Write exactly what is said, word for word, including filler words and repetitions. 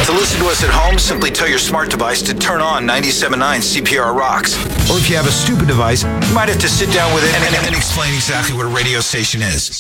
To listen to us at home, simply tell your smart device to turn on ninety-seven point nine C P R Rocks. Or if you have a stupid device, you might have to sit down with it and, and, and explain exactly what a radio station is.